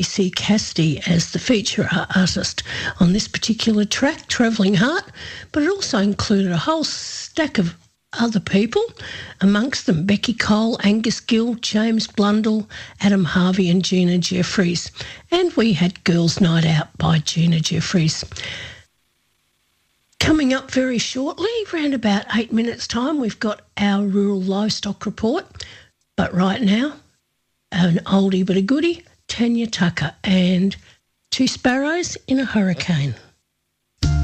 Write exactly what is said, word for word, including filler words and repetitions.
C. Cassidy as the feature artist on this particular track, Travelling Heart, but it also included a whole stack of other people, amongst them Becky Cole, Angus Gill, James Blundell, Adam Harvey and Gina Jeffries. And we had Girls' Night Out by Gina Jeffries. Coming up very shortly, around about eight minutes' time, we've got our rural livestock report. But right now, an oldie but a goodie, Tanya Tucker and Two Sparrows in a Hurricane.